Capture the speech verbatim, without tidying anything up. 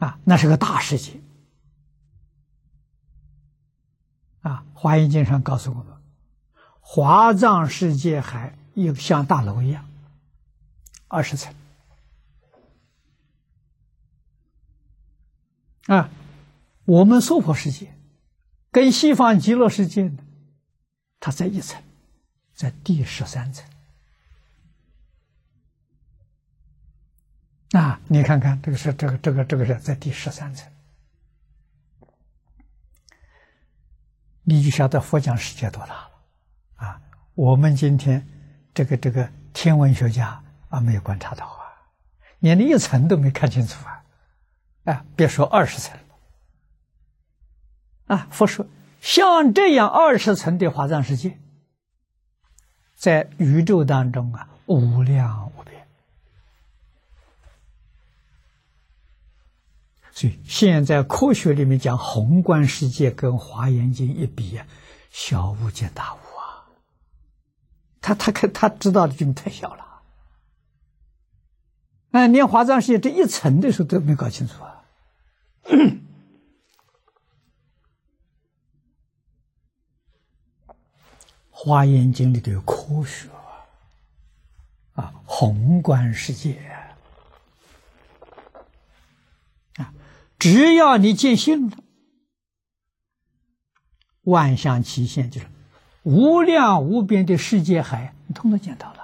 啊，那是个大世界啊。《华严经》上告诉我们，华藏世界海有像大楼一样，二十层啊。我们娑婆世界跟西方极乐世界呢，它在一层，在第十三层。啊，你看看这个是这个这个这个是在第十三层，你就晓得佛讲世界多大了啊！我们今天这个这个天文学家啊没有观察到啊，连一层都没看清楚啊！啊，别说二十层了啊！佛说，像这样二十层的华藏世界，在宇宙当中啊，无量无边。所以现在科学里面讲宏观世界跟华严经一比啊，小巫见大巫啊。他他看他知道的就太小了，哎，连华藏世界这一层的时候都没搞清楚啊。华严经里头有科学啊，啊，宏观世界啊，只要你见性了，万象齐现，就是无量无边的世界海，你通通见到了。